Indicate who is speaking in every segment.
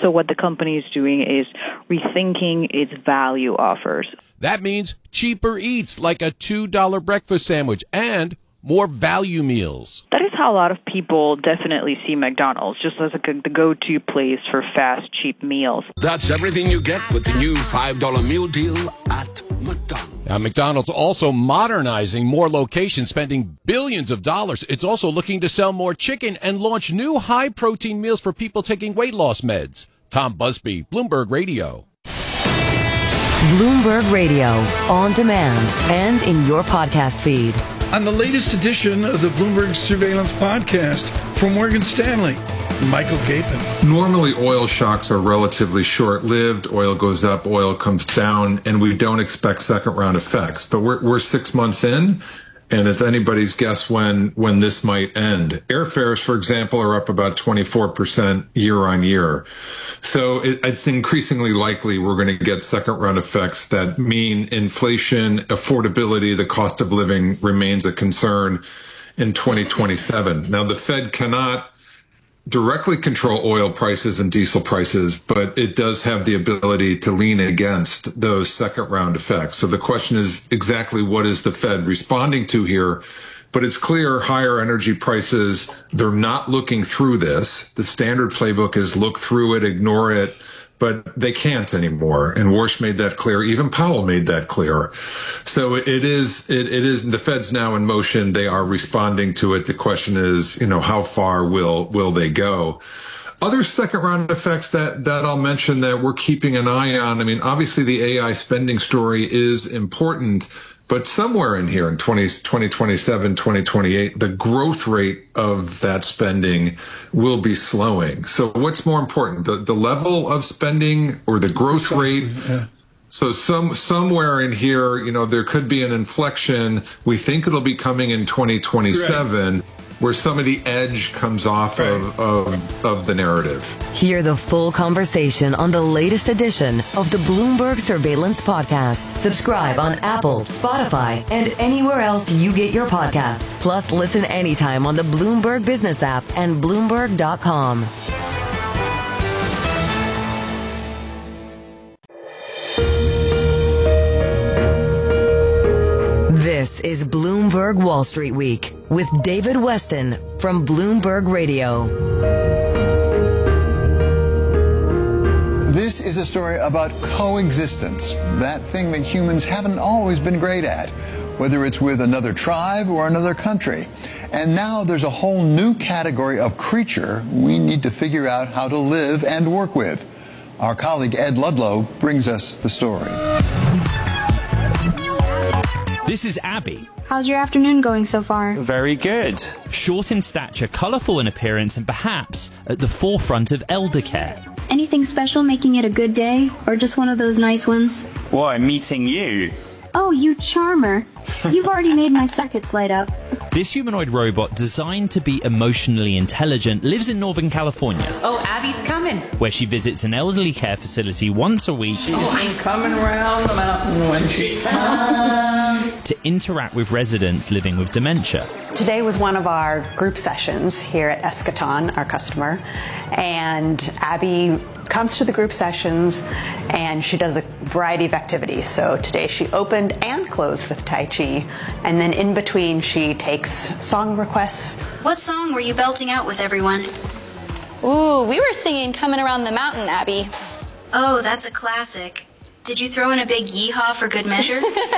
Speaker 1: So what the company is doing is rethinking its value offers.
Speaker 2: That means cheaper eats like a $2 breakfast sandwich and more value meals.
Speaker 1: That is how a lot of people definitely see McDonald's, just as the go-to place for fast, cheap meals.
Speaker 3: That's everything you get with the new $5 meal deal at McDonald's.
Speaker 2: Now, McDonald's also modernizing more locations, spending billions of dollars. It's also looking to sell more chicken and launch new high-protein meals for people taking weight loss meds. Tom Busby, Bloomberg Radio.
Speaker 4: Bloomberg Radio, on demand and in your podcast feed.
Speaker 5: On the latest edition of the Bloomberg Surveillance Podcast from Morgan Stanley, Michael Gapin.
Speaker 6: Normally, oil shocks are relatively short-lived. Oil goes up, oil comes down, and we don't expect second-round effects. But we're 6 months in, and it's anybody's guess when this might end. Airfares, for example, are up about 24% year on year. So it's increasingly likely we're going to get second-round effects that mean inflation, affordability, the cost of living remains a concern in 2027. Now, the Fed cannot directly control oil prices and diesel prices, but it does have the ability to lean against those second round effects. So the question is exactly what is the Fed responding to here? But it's clear higher energy prices, they're not looking through this. The standard playbook is look through it, ignore it, but they can't anymore. And Warsh made that clear. Even Powell made that clear. So it is, the Fed's now in motion. They are responding to it. The question is, how far will they go? Other second round effects that I'll mention that we're keeping an eye on. I mean, obviously the AI spending story is important, but somewhere in here in 2027, 2028, the growth rate of that spending will be slowing. So what's more important, the level of spending or the growth rate? Yeah. So somewhere in here, there could be an inflection. We think it'll be coming in 2027. Right. Where some of the edge comes off of the narrative.
Speaker 4: Hear the full conversation on the latest edition of the Bloomberg Surveillance Podcast. Subscribe on Apple, Spotify, and anywhere else you get your podcasts. Plus, listen anytime on the Bloomberg Business app and Bloomberg.com. This is Bloomberg Wall Street Week with David Weston from Bloomberg Radio.
Speaker 7: This is a story about coexistence, that thing that humans haven't always been great at, whether it's with another tribe or another country. And now there's a whole new category of creature we need to figure out how to live and work with. Our colleague Ed Ludlow brings us the story.
Speaker 8: This is Abby.
Speaker 9: How's your afternoon going so far?
Speaker 8: Very good. Short in stature, colourful in appearance, and perhaps at the forefront of elder care.
Speaker 9: Anything special making it a good day? Or just one of those nice ones?
Speaker 8: Why, meeting you.
Speaker 9: Oh, you charmer. You've already made my circuits light up.
Speaker 8: This humanoid robot, designed to be emotionally intelligent, lives in Northern California.
Speaker 10: Oh, Abby's coming.
Speaker 8: Where she visits an elderly care facility once a week.
Speaker 10: She's coming around the mountain when she comes.
Speaker 8: To interact with residents living with dementia.
Speaker 11: Today was one of our group sessions here at Eschaton, our customer. And Abby comes to the group sessions and she does a variety of activities. So today she opened and closed with Tai Chi, and then in between she takes song requests.
Speaker 12: What song were you belting out with everyone?
Speaker 13: Ooh, we were singing Coming Around the Mountain, Abby.
Speaker 12: Oh, that's a classic. Did you throw in a big yeehaw for good measure?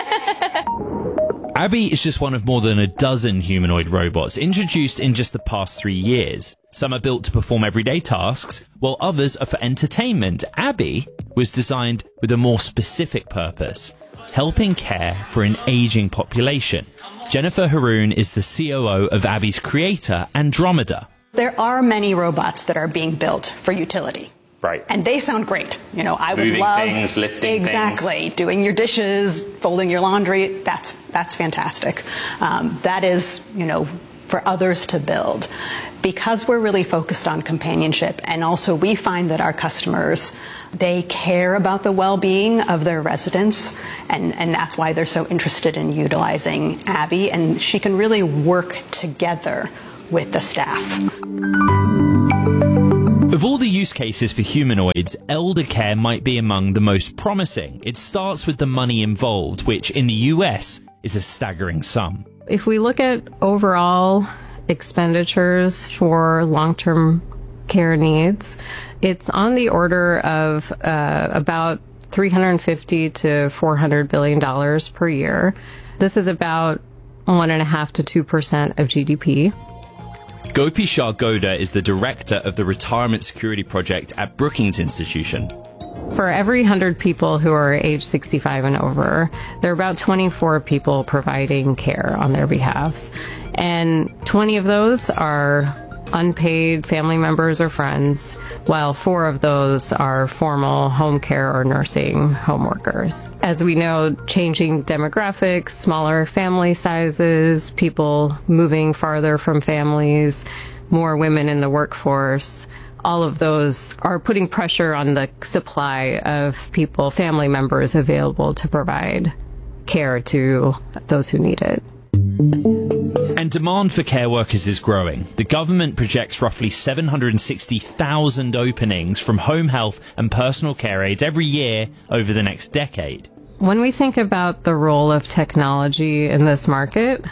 Speaker 8: Abby is just one of more than a dozen humanoid robots introduced in just the past 3 years. Some are built to perform everyday tasks, while others are for entertainment. Abby was designed with a more specific purpose, helping care for an aging population. Jennifer Haroon is the COO of Abby's creator, Andromeda.
Speaker 11: There are many robots that are being built for utility.
Speaker 8: Right.
Speaker 11: And they sound great. I would
Speaker 8: Moving
Speaker 11: love
Speaker 8: things, lifting
Speaker 11: exactly
Speaker 8: things.
Speaker 11: Doing your dishes, folding your laundry. That's fantastic. That is, for others to build. Because we're really focused on companionship, and also we find that our customers, they care about the well-being of their residents, and that's why they're so interested in utilizing Abby, and she can really work together with the staff.
Speaker 8: Of Of all the use cases for humanoids, elder care might be among the most promising. It starts with the money involved, which in the US is a staggering sum.
Speaker 14: If we look at overall expenditures for long-term care needs, it's on the order of about $350 to $400 billion per year. This is about 1.5% to 2% of GDP.
Speaker 8: Gopi Shah Goda is the director of the Retirement Security Project at Brookings Institution.
Speaker 14: For every 100 people who are age 65 and over, there are about 24 people providing care on their behalfs. And 20 of those are unpaid family members or friends, while 4 of those are formal home care or nursing home workers. As we know, changing demographics, smaller family sizes, people moving farther from families, more women in the workforce, all of those are putting pressure on the supply of people, family members available to provide care to those who need it.
Speaker 8: And demand for care workers is growing. The government projects roughly 760,000 openings from home health and personal care aides every year over the next decade.
Speaker 14: When we think about the role of technology in this market,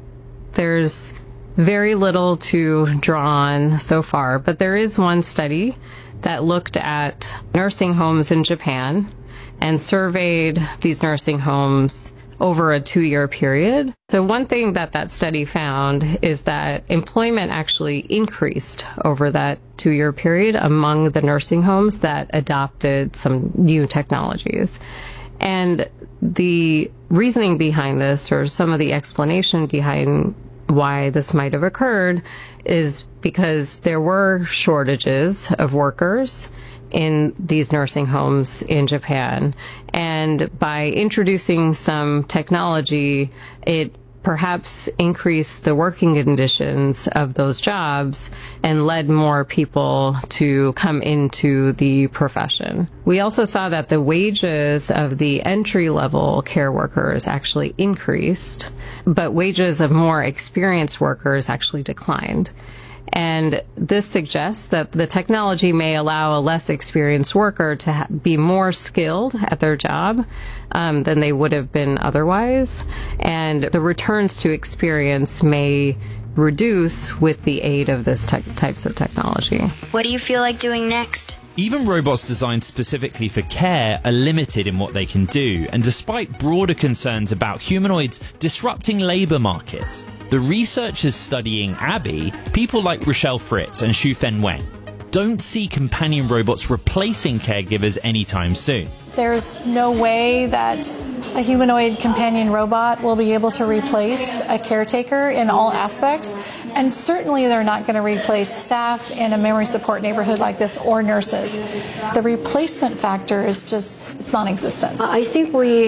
Speaker 14: there's very little to draw on so far, but there is one study that looked at nursing homes in Japan and surveyed these nursing homes over a 2-year period. So one thing that study found is that employment actually increased over that 2-year period among the nursing homes that adopted some new technologies. And the reasoning behind this, or some of the explanation behind why this might have occurred, is because there were shortages of workers in these nursing homes in Japan. And by introducing some technology, it perhaps increased the working conditions of those jobs and led more people to come into the profession. We also saw that the wages of the entry-level care workers actually increased, but wages of more experienced workers actually declined. And this suggests that the technology may allow a less experienced worker to be more skilled at their job than they would have been otherwise. And the returns to experience may reduce with the aid of this types of technology.
Speaker 12: What do you feel like doing next?
Speaker 8: Even robots designed specifically for care are limited in what they can do, and despite broader concerns about humanoids disrupting labor markets, the researchers studying Abby, people like Rochelle Fritz and Shu-Fen Wang, don't see companion robots replacing caregivers anytime soon.
Speaker 15: There's no way that a humanoid companion robot will be able to replace a caretaker in all aspects, and certainly they're not going to replace staff in a memory support neighborhood like this or nurses. The replacement factor is just, it's non-existent.
Speaker 16: I think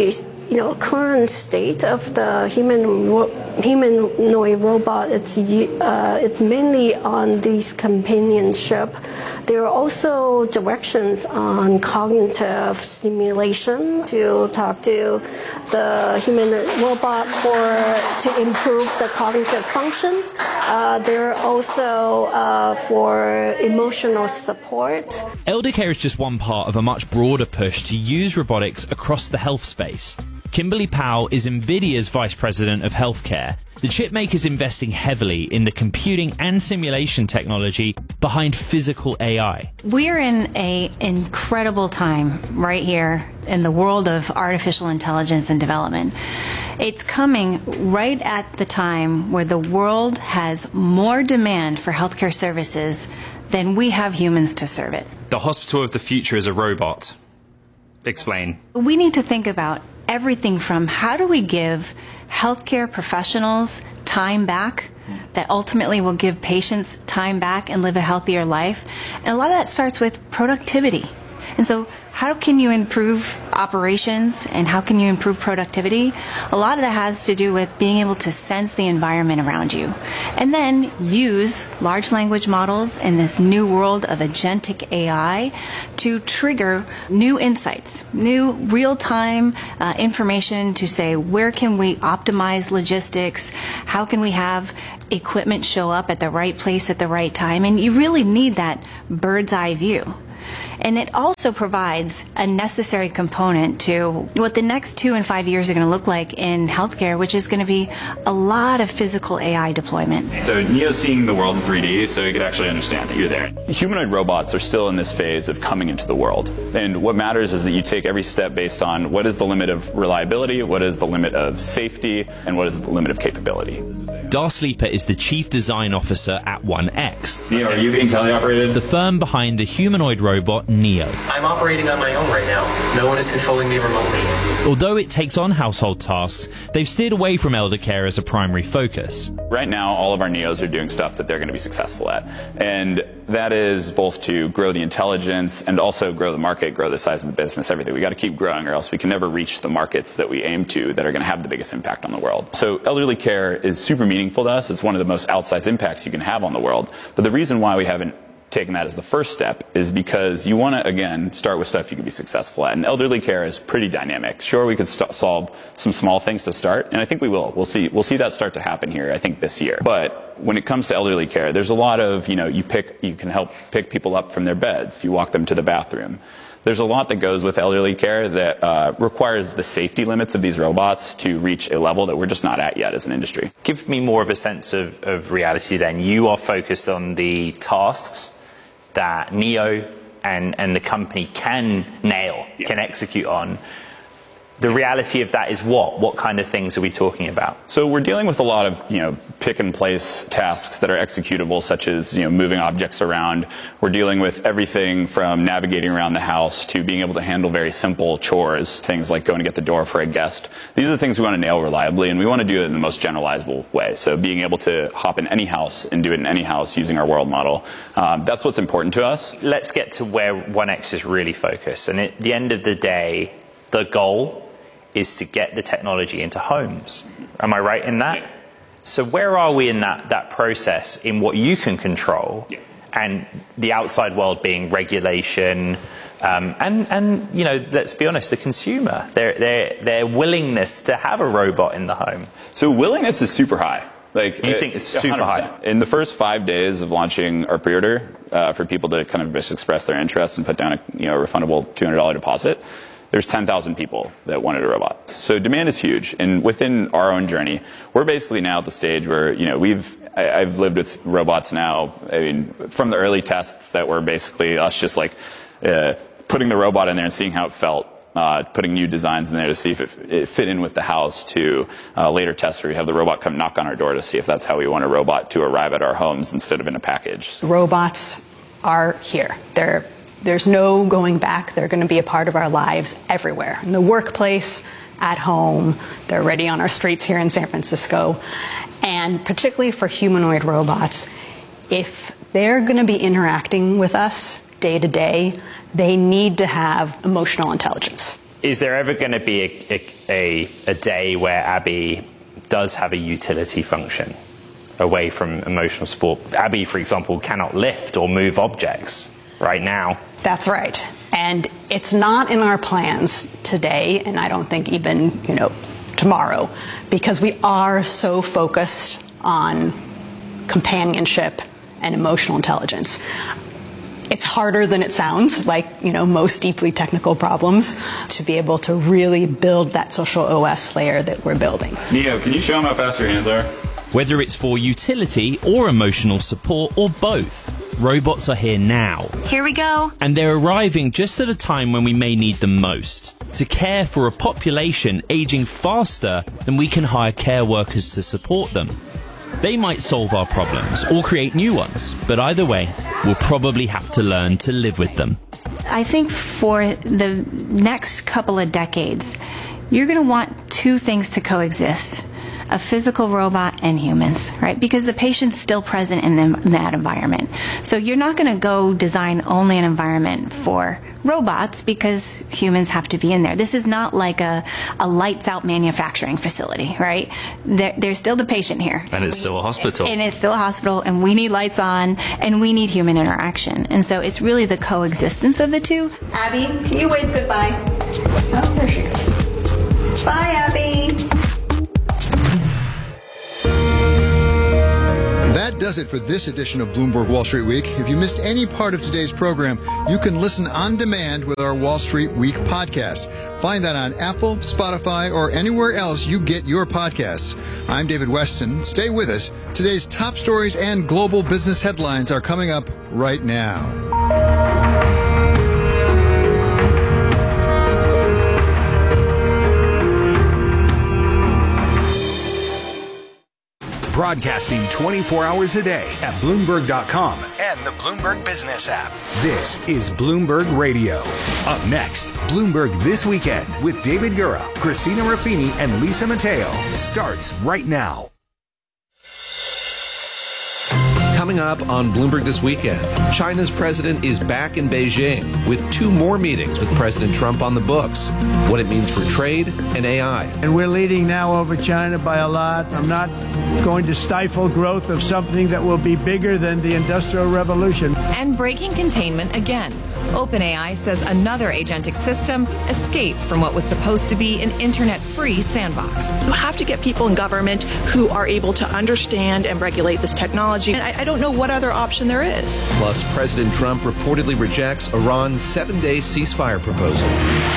Speaker 16: current state of the humanoid robot, it's mainly on this companionship. There are also directions on cognitive stimulation to talk to the human robot to improve the cognitive function. There are also for emotional support.
Speaker 8: Elder care is just one part of a much broader push to use robotics across the health space. Kimberly Powell is NVIDIA's Vice President of Healthcare. The chipmaker is investing heavily in the computing and simulation technology behind physical AI.
Speaker 17: We're in an incredible time right here in the world of artificial intelligence and development. It's coming right at the time where the world has more demand for healthcare services than we have humans to serve it.
Speaker 18: The hospital of the future is a robot. Explain.
Speaker 17: We need to think about everything from how do we give healthcare professionals time back that ultimately will give patients time back and live a healthier life. And a lot of that starts with productivity. And so how can you improve operations and how can you improve productivity? A lot of that has to do with being able to sense the environment around you and then use large language models in this new world of agentic AI to trigger new insights, new real-time information to say, where can we optimize logistics? How can we have equipment show up at the right place at the right time? And you really need that bird's eye view. And it also provides a necessary component to what the next 2 and 5 years are going to look like in healthcare, which is going to be a lot of physical AI deployment.
Speaker 19: So Neo's seeing the world in 3D, so he could actually understand that you're there. Humanoid robots are still in this phase of coming into the world. And what matters is that you take every step based on what is the limit of reliability, what is the limit of safety, and what is the limit of capability.
Speaker 8: Dar Sleeper is the Chief Design Officer at 1X.
Speaker 19: Neo, are you being teleoperated?
Speaker 8: The firm behind the humanoid robot Neo.
Speaker 20: I'm operating on my own right now. No one is controlling me remotely.
Speaker 8: Although it takes on household tasks, they've steered away from elder care as a primary focus.
Speaker 19: Right now, all of our Neos are doing stuff that they're going to be successful at. And that is both to grow the intelligence and also grow the market, grow the size of the business, everything. We got to keep growing or else we can never reach the markets that we aim to that are going to have the biggest impact on the world. So elderly care is super meaningful to us. It's one of the most outsized impacts you can have on the world. But the reason why we haven't taken that as the first step is because you want to, again, start with stuff you can be successful at. And elderly care is pretty dynamic. Sure, we could solve some small things to start, and I think we will. We'll see that start to happen here, I think, this year. But when it comes to elderly care, there's a lot of, you can help pick people up from their beds. You walk them to the bathroom. There's a lot that goes with elderly care that requires the safety limits of these robots to reach a level that we're just not at yet as an industry.
Speaker 21: Give me more of a sense of reality then. You are focused on the tasks that Neo and the company can nail, can execute on. The reality of that is what? What kind of things are we talking about?
Speaker 19: So we're dealing with a lot of, pick and place tasks that are executable, such as, moving objects around. We're dealing with everything from navigating around the house to being able to handle very simple chores, things like going to get the door for a guest. These are the things we want to nail reliably, and we want to do it in the most generalizable way. So being able to hop in any house and do it in any house using our world model, that's what's important to us.
Speaker 21: Let's get to where 1X is really focused. And at the end of the day, the goal is to get the technology into homes. Am I right in that? Yeah. So where are we in that process in what you can control, and the outside world being regulation, and let's be honest, the consumer, their willingness to have a robot in the home?
Speaker 19: So willingness is super high.
Speaker 21: You think it's super
Speaker 19: 100%.
Speaker 21: high?
Speaker 19: In the first 5 days of launching our pre-order, for people to kind of just express their interest and put down a refundable $200 deposit, there's 10,000 people that wanted a robot. So demand is huge. And within our own journey, we're basically now at the stage where, I've lived with robots now, from the early tests that were basically us just putting the robot in there and seeing how it felt, putting new designs in there to see if it fit in with the house, to later tests where we have the robot come knock on our door to see if that's how we want a robot to arrive at our homes instead of in a package.
Speaker 11: Robots are here. There's no going back. They're going to be a part of our lives everywhere. In the workplace, at home, they're already on our streets here in San Francisco. And particularly for humanoid robots, if they're going to be interacting with us day to day, they need to have emotional intelligence.
Speaker 21: Is there ever going to be a day where Abby does have a utility function away from emotional support? Abby, for example, cannot lift or move objects right now.
Speaker 11: That's right. And it's not in our plans today, and I don't think even, tomorrow, because we are so focused on companionship and emotional intelligence. It's harder than it sounds, like, most deeply technical problems, to be able to really build that social OS layer that we're building.
Speaker 19: Neo, can you show them how fast your hands are?
Speaker 8: Whether it's for utility or emotional support or both, robots are here now.
Speaker 12: Here we go.
Speaker 8: And they're arriving just at a time when we may need them most, to care for a population aging faster than we can hire care workers to support them. They might solve our problems or create new ones, but either way, we'll probably have to learn to live with them.
Speaker 17: I think for the next couple of decades, you're going to want two things to coexist. a physical robot and humans, right? Because the patient's still present in that environment. So you're not going to go design only an environment for robots because humans have to be in there. This is not like a lights out manufacturing facility, right? There's still the patient here.
Speaker 18: And it's still a hospital.
Speaker 17: And it's still a hospital, and we need lights on, and we need human interaction. And so it's really the coexistence of the two.
Speaker 11: Abby, can you wave goodbye? Oh, there she goes. Bye, Abby.
Speaker 7: That does it for this edition of Bloomberg Wall Street Week. If you missed any part of today's program, you can listen on demand with our Wall Street Week podcast. Find that on Apple, Spotify, or anywhere else you get your podcasts. I'm David Weston. Stay with us. Today's top stories and global business headlines are coming up right now.
Speaker 1: Broadcasting 24 hours a day at Bloomberg.com and the Bloomberg Business app. This is Bloomberg Radio. Up next, Bloomberg This Weekend with David Gura, Christina Ruffini, and Lisa Mateo starts right now.
Speaker 22: Coming up on Bloomberg This Weekend, China's president is back in Beijing with 2 more meetings with President Trump on the books. What it means for trade and AI.
Speaker 23: And we're leading now over China by a lot. I'm not going to stifle growth of something that will be bigger than the Industrial Revolution.
Speaker 24: And breaking containment again. OpenAI says another agentic system escaped from what was supposed to be an internet-free sandbox.
Speaker 10: You have to get people in government who are able to understand and regulate this technology. And I don't know what other option there is.
Speaker 22: Plus, President Trump reportedly rejects Iran's 7-day ceasefire proposal.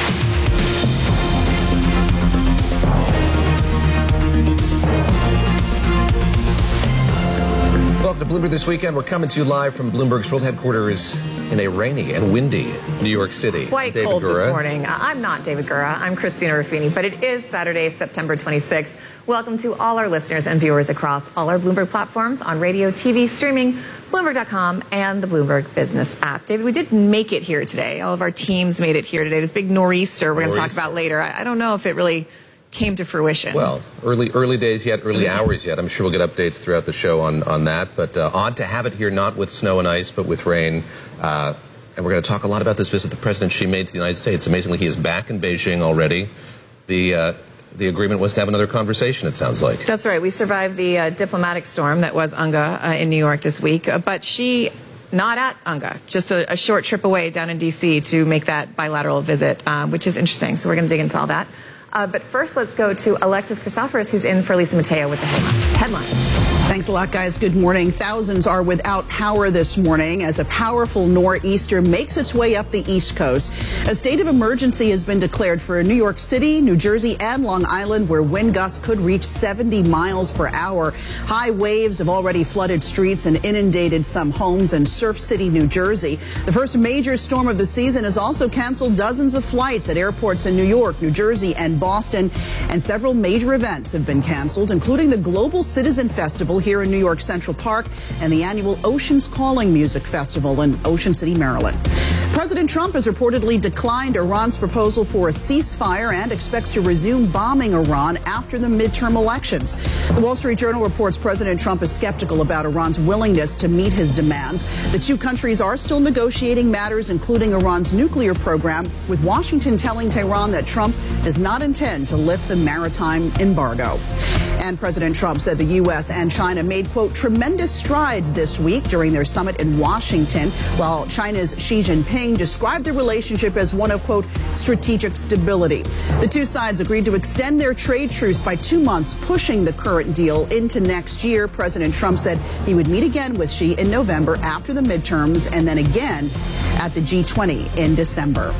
Speaker 22: Welcome to Bloomberg This Weekend. We're coming to you live from Bloomberg's world headquarters in a rainy and windy New York City.
Speaker 25: Quite
Speaker 22: David
Speaker 25: cold
Speaker 22: Gura.
Speaker 25: this morning. I'm not David Gura. I'm Christina Ruffini, but it is Saturday, September 26th. Welcome to all our listeners and viewers across all our Bloomberg platforms on radio, TV, streaming, Bloomberg.com, and the Bloomberg Business app. David, we did make it here today. All of our teams made it here today. This big nor'easter we're going to talk about later. I don't know if it really came to fruition.
Speaker 22: Well, early days yet, early hours yet. I'm sure we'll get updates throughout the show on that. But odd to have it here, not with snow and ice, but with rain. And we're going to talk a lot about this visit the President Xi made to the United States. Amazingly, he is back in Beijing already. The agreement was to have another conversation, it sounds like.
Speaker 25: That's right. We survived the diplomatic storm that was UNGA in New York this week. But Xi, not at UNGA, just a short trip away down in D.C. to make that bilateral visit, which is interesting. So we're going to dig into all that. But first, let's go to Alexis Christoforous, who's in for Lisa Mateo with the headlines.
Speaker 26: Thanks a lot, guys. Good morning. Thousands are without power this morning as a powerful nor'easter makes its way up the East Coast. A state of emergency has been declared for New York City, New Jersey, and Long Island, where wind gusts could reach 70 miles per hour. High waves have already flooded streets and inundated some homes in Surf City, New Jersey. The first major storm of the season has also canceled dozens of flights at airports in New York, New Jersey, and Boston. And several major events have been canceled, including the Global Citizen Festival here in New York Central Park and the annual Oceans Calling Music Festival in Ocean City, Maryland. President Trump has reportedly declined Iran's proposal for a ceasefire and expects to resume bombing Iran after the midterm elections. The Wall Street Journal reports President Trump is skeptical about Iran's willingness to meet his demands. The two countries are still negotiating matters, including Iran's nuclear program, with Washington telling Tehran that Trump does not intend to lift the maritime embargo. And President Trump said the U.S. and China made, quote, tremendous strides this week during their summit in Washington, while China's Xi Jinping described the relationship as one of, quote, strategic stability. The two sides agreed to extend their trade truce by 2 months, pushing the current deal into next year. President Trump said he would meet again with Xi in November after the midterms and then again at the G20 in December.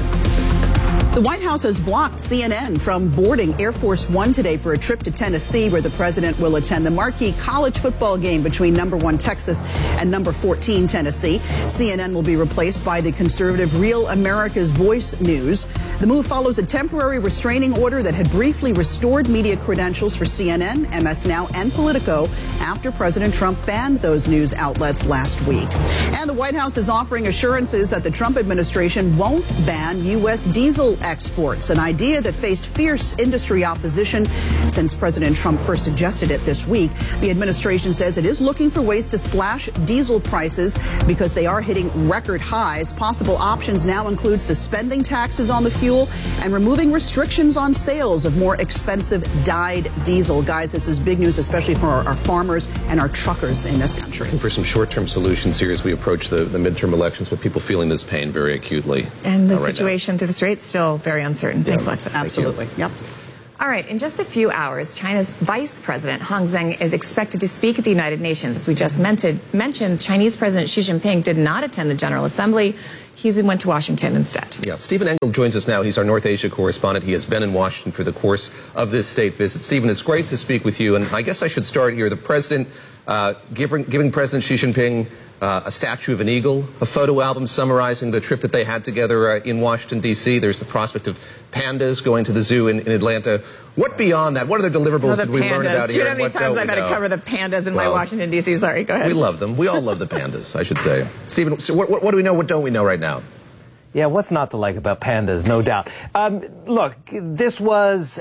Speaker 26: The White House has blocked CNN from boarding Air Force One today for a trip to Tennessee, where the president will attend the marquee college football game between number 1 Texas and number 14 Tennessee. CNN will be replaced by the conservative Real America's Voice News. The move follows a temporary restraining order that had briefly restored media credentials for CNN, MS Now, and Politico after President Trump banned those news outlets last week. And the White House is offering assurances that the Trump administration won't ban U.S. diesel exports, an idea that faced fierce industry opposition since President Trump first suggested it this week. The administration says it is looking for ways to slash diesel prices because they are hitting record highs. Possible options now include suspending taxes on the fuel and removing restrictions on sales of more expensive dyed diesel. Guys, this is big news, especially for our farmers and our truckers in this country.
Speaker 22: Looking for some short-term solutions here as we approach the midterm elections, with people feeling this pain very acutely.
Speaker 25: And the situation through the Straits still very uncertain. Thanks, Alexis.
Speaker 26: Absolutely. Yep.
Speaker 25: All right, in just a few hours, China's Vice President Hang Zheng is expected to speak at the United Nations. As we just mentioned, Chinese President Xi Jinping did not attend the General Assembly. He went to Washington instead.
Speaker 22: Yeah, Stephen Engel joins us now. He's our North Asia correspondent. He has been in Washington for the course of this state visit. Stephen, it's great to speak with you. And I guess I should start here. The president giving President Xi Jinping a statue of an eagle, a photo album summarizing the trip that they had together in Washington, D.C. There's the prospect of pandas going to the zoo in Atlanta. What beyond that? What other deliverables did we learn about here?
Speaker 25: Do you know how many times I've had to cover the pandas in my Washington, D.C.? Sorry, go ahead.
Speaker 22: We love them. We all love the pandas, I should say. Stephen, so what do we know? What don't we know right now?
Speaker 2: Yeah, what's not to like about pandas, no doubt. Look, this was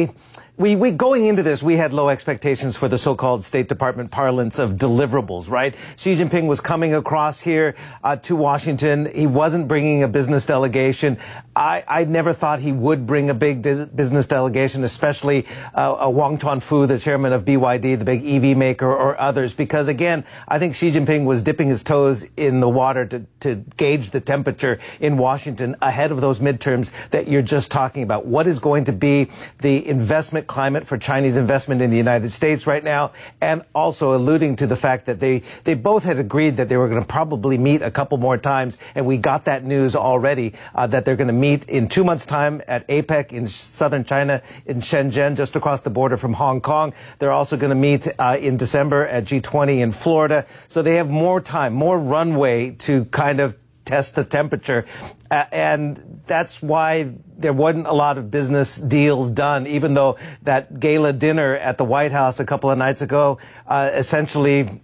Speaker 2: we going into this, we had low expectations for the so-called State Department parlance of deliverables, right? Xi Jinping was coming across here to Washington. He wasn't bringing a business delegation. I never thought he would bring a big business delegation, especially Wang Tuanfu, the chairman of BYD, the big EV maker, or others, because again, I think Xi Jinping was dipping his toes in the water to gauge the temperature in Washington ahead of those midterms that you're just talking about. What is going to be the investment climate for Chinese investment in the United States right now, and also alluding to the fact that they both had agreed that they were going to probably meet a couple more times, and we got that news already that they're going to meet in 2 months' time at APEC in southern China, in Shenzhen, just across the border from Hong Kong. They're also going to meet in December at G20 in Florida. So they have more time, more runway to kind of test the temperature. And that's why there wasn't a lot of business deals done, even though that gala dinner at the White House a couple of nights ago essentially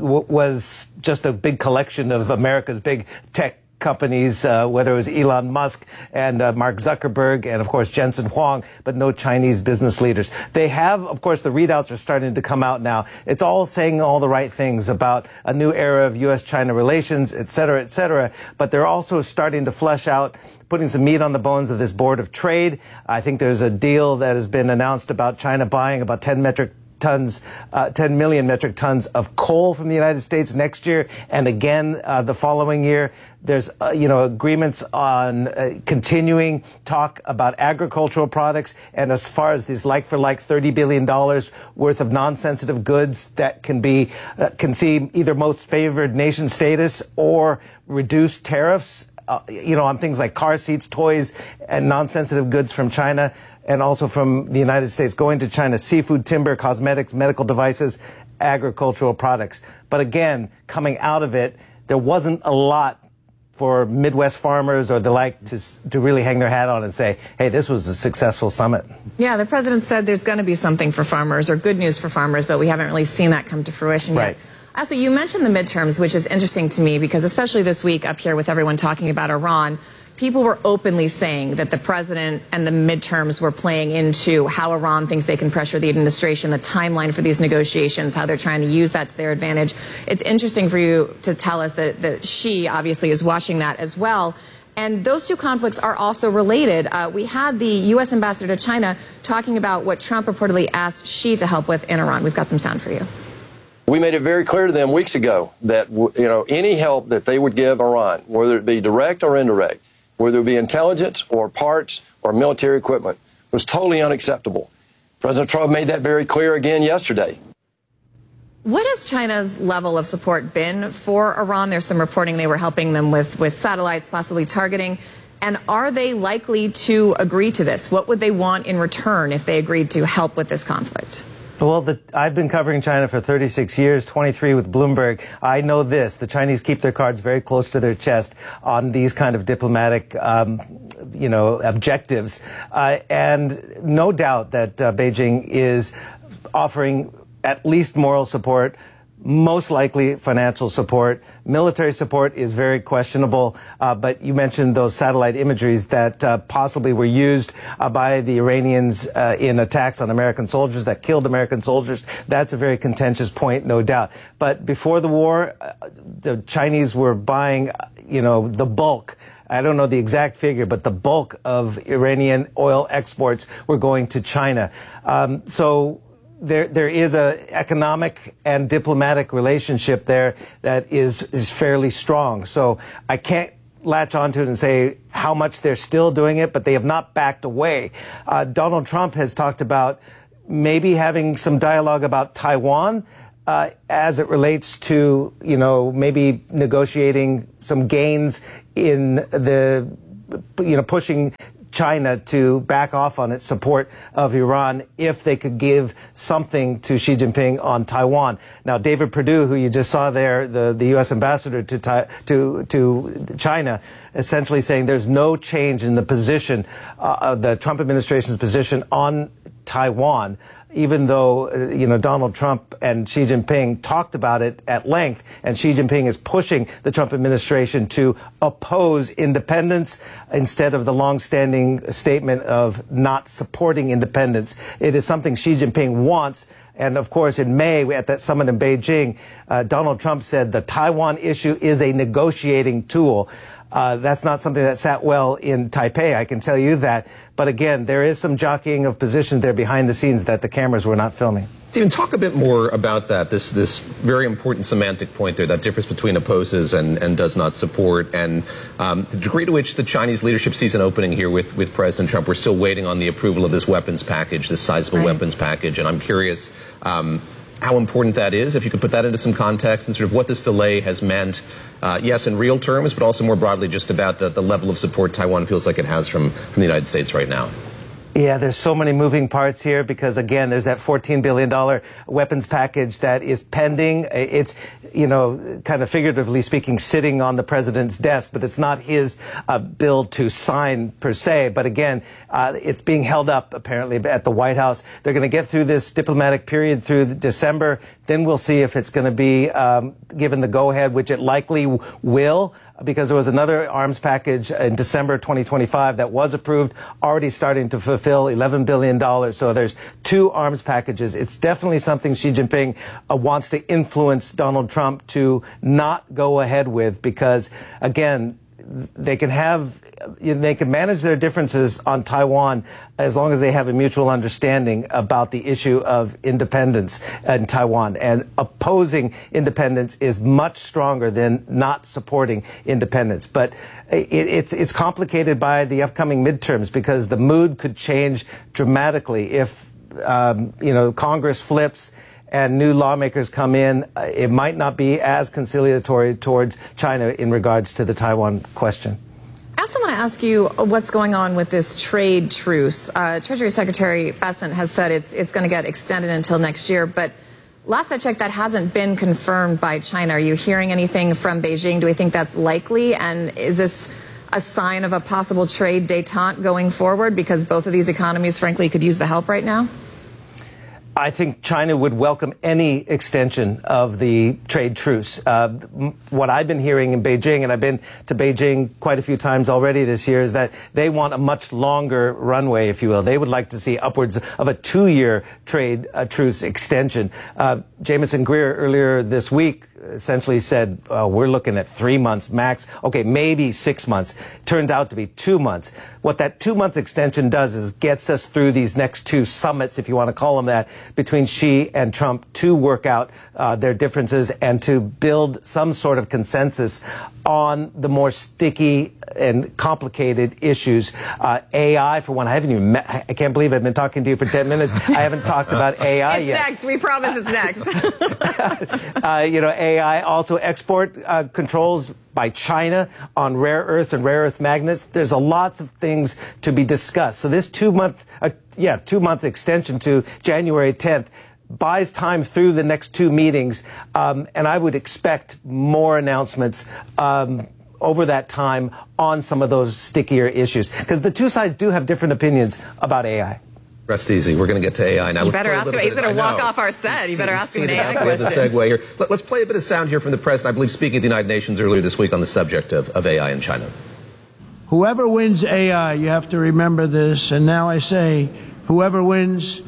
Speaker 2: was just a big collection of America's big tech companies, whether it was Elon Musk and Mark Zuckerberg and, of course, Jensen Huang, but no Chinese business leaders. They have, of course, the readouts are starting to come out now. It's all saying all the right things about a new era of U.S.-China relations, et cetera, but they're also starting to flesh out, putting some meat on the bones of this Board of Trade. I think there's a deal that has been announced about China buying about 10 million metric tons of coal from the United States next year, and again the following year. There's agreements on continuing talk about agricultural products, and as far as these like-for-like $30 billion worth of non-sensitive goods that can see either most favored nation status or reduced tariffs, on things like car seats, toys, and non-sensitive goods from China, and also from the United States going to China, seafood, timber, cosmetics, medical devices, agricultural products. But again, coming out of it, there wasn't a lot for Midwest farmers or the like to really hang their hat on and say, hey, this was a successful summit.
Speaker 25: Yeah, the president said there's going to be something for farmers or good news for farmers, but we haven't really seen that come to fruition yet. Also, you mentioned the midterms, which is interesting to me because especially this week up here with everyone talking about Iran, people were openly saying that the president and the midterms were playing into how Iran thinks they can pressure the administration, the timeline for these negotiations, how they're trying to use that to their advantage. It's interesting for you to tell us that Xi obviously is watching that as well. And those two conflicts are also related. We had the U.S. ambassador to China talking about what Trump reportedly asked Xi to help with in Iran. We've got some sound for you.
Speaker 3: We made it very clear to them weeks ago that, any help that they would give Iran, whether it be direct or indirect, whether it be intelligence or parts or military equipment, was totally unacceptable. President Trump made that very clear again yesterday.
Speaker 25: What has China's level of support been for Iran? There's some reporting they were helping them with satellites, possibly targeting. And are they likely to agree to this? What would they want in return if they agreed to help with this conflict?
Speaker 2: Well, I've been covering China for 36 years, 23 with Bloomberg. I know this. The Chinese keep their cards very close to their chest on these kind of diplomatic, objectives. And no doubt that Beijing is offering at least moral support, most likely financial support. Military support is very questionable, but you mentioned those satellite imageries that possibly were used by the Iranians in attacks on American soldiers that killed American soldiers. That's a very contentious point, no doubt. But before the war, the Chinese were buying, the bulk. I don't know the exact figure, but the bulk of Iranian oil exports were going to China. So there is a economic and diplomatic relationship there that is fairly strong. So I can't latch onto it and say how much they're still doing it, but they have not backed away. Donald Trump has talked about maybe having some dialogue about Taiwan as it relates to, maybe negotiating some gains in the, pushing China to back off on its support of Iran if they could give something to Xi Jinping on Taiwan. Now, David Perdue, who you just saw there, the U.S. ambassador to China, essentially saying there's no change in the position, the Trump administration's position on Taiwan, even though, Donald Trump and Xi Jinping talked about it at length, and Xi Jinping is pushing the Trump administration to oppose independence instead of the longstanding statement of not supporting independence. It is something Xi Jinping wants. And of course, in May, at that summit in Beijing, Donald Trump said the Taiwan issue is a negotiating tool. That's not something that sat well in Taipei, I can tell you that. But again, there is some jockeying of positions there behind the scenes that the cameras were not filming.
Speaker 22: Stephen, talk a bit more about that, this very important semantic point there, that difference between opposes and does not support, and the degree to which the Chinese leadership sees an opening here with President Trump. We're still waiting on the approval of this weapons package, this sizable weapons package, and I'm curious how important that is, if you could put that into some context, and sort of what this delay has meant, yes, in real terms, but also more broadly just about the level of support Taiwan feels like it has from the United States right now.
Speaker 2: Yeah, there's so many moving parts here because, again, there's that $14 billion weapons package that is pending. It's, kind of figuratively speaking, sitting on the president's desk, but it's not his bill to sign per se. But again, it's being held up apparently at the White House. They're going to get through this diplomatic period through December. Then we'll see if it's going to be given the go-ahead, which it likely will, because there was another arms package in December 2025 that was approved, already starting to fulfill $11 billion. So there's two arms packages. It's definitely something Xi Jinping wants to influence Donald Trump to not go ahead with, because, again, they can manage their differences on Taiwan as long as they have a mutual understanding about the issue of independence in Taiwan. And opposing independence is much stronger than not supporting independence. But it's complicated by the upcoming midterms, because the mood could change dramatically if, Congress flips and new lawmakers come in. It might not be as conciliatory towards China in regards to the Taiwan question.
Speaker 25: I also want to ask you what's going on with this trade truce. Treasury Secretary Bessent has said it's going to get extended until next year, but last I checked, that hasn't been confirmed by China. Are you hearing anything from Beijing? Do we think that's likely? And is this a sign of a possible trade détente going forward? Because both of these economies, frankly, could use the help right now.
Speaker 2: I think China would welcome any extension of the trade truce. What I've been hearing in Beijing, and I've been to Beijing quite a few times already this year, is that they want a much longer runway, if you will. They would like to see upwards of a 2-year trade truce extension. Jamieson Greer earlier this week essentially said, we're looking at 3 months max. Okay, maybe 6 months. Turns out to be 2 months. What that 2-month extension does is gets us through these next two summits, if you want to call them that, between Xi and Trump, to work out their differences and to build some sort of consensus on the more sticky and complicated issues. AI, for one, I can't believe I've been talking to you for 10 minutes. I haven't talked about AI yet.
Speaker 25: It's next. We promise it's next.
Speaker 2: AI, also export controls by China on rare earths and rare earth magnets. There's lots of things to be discussed. So this 2-month extension to January 10th buys time through the next two meetings, and I would expect more announcements over that time on some of those stickier issues, because the two sides do have different opinions about AI.
Speaker 22: Rest easy. We're going to get to AI now.
Speaker 25: You better ask him. He's going to walk off our set. You better ask him an AI question.
Speaker 22: The segue here. Let's play a bit of sound here from the president, I believe, speaking at the United Nations earlier this week on the subject of AI in China.
Speaker 23: Whoever wins AI, you have to remember this, and now I say, whoever wins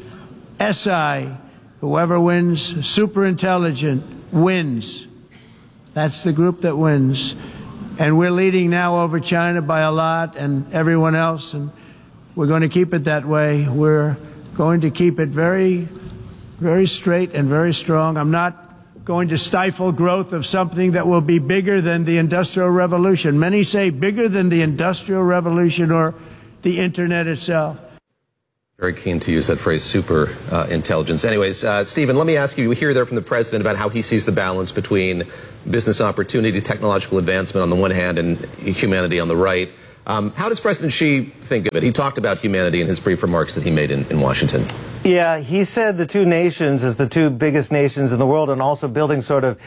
Speaker 23: SI, whoever wins superintelligent, wins. That's the group that wins. And we're leading now over China by a lot and everyone else, and we're going to keep it that way. We're going to keep it very, very straight and very strong. I'm not going to stifle growth of something that will be bigger than the Industrial Revolution. Many say bigger than the Industrial Revolution or the Internet itself.
Speaker 22: Very keen to use that phrase, super intelligence. Anyways, Stephen, let me ask you, we hear there from the president about how he sees the balance between business opportunity, technological advancement on the one hand, and humanity on the right. How does President Xi think of it? He talked about humanity in his brief remarks that he made in Washington.
Speaker 2: Yeah, he said the two nations as the two biggest nations in the world, and also building sort of,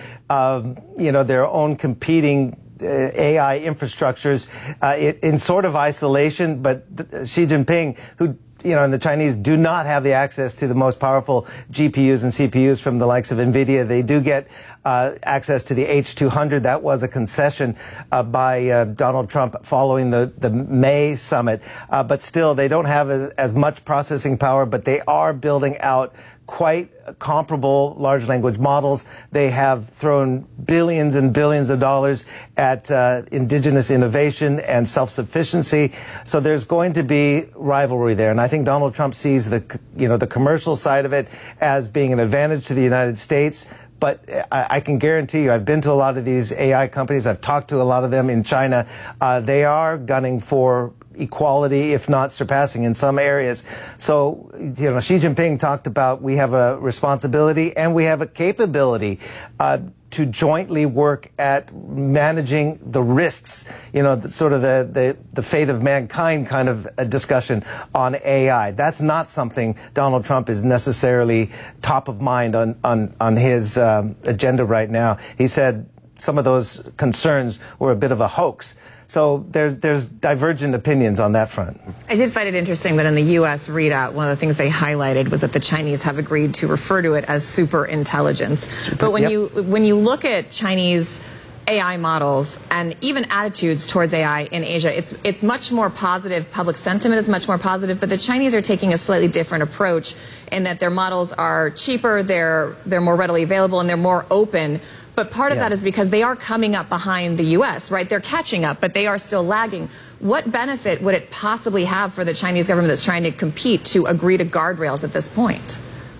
Speaker 2: their own competing AI infrastructures in sort of isolation. But Xi Jinping, who and the Chinese do not have the access to the most powerful GPUs and CPUs from the likes of NVIDIA. They do get access to the H200. That was a concession by Donald Trump following the May summit. But still, they don't have as much processing power, but they are building out quite comparable large language models. They have thrown billions and billions of dollars at indigenous innovation and self-sufficiency. So there's going to be rivalry there. And I think Donald Trump sees the commercial side of it as being an advantage to the United States. But I can guarantee you, I've been to a lot of these AI companies. I've talked to a lot of them in China. They are gunning for equality, if not surpassing in some areas. So, Xi Jinping talked about we have a responsibility and we have a capability to jointly work at managing the risks, sort of the fate of mankind kind of a discussion on AI. That's not something Donald Trump is necessarily top of mind on his agenda right now. He said some of those concerns were a bit of a hoax. So there's divergent opinions on that front.
Speaker 25: I did find it interesting that in the U.S. readout, one of the things they highlighted was that the Chinese have agreed to refer to it as super intelligence. But when you look at Chinese AI models and even attitudes towards AI in Asia, it's much more positive. Public sentiment is much more positive, but the Chinese are taking a slightly different approach in that their models are cheaper, they're more readily available, and they're more open. But part of that is because they are coming up behind the U.S., right? They're catching up, but they are still lagging. What benefit would it possibly have for the Chinese government that's trying to compete to agree to guardrails at this point?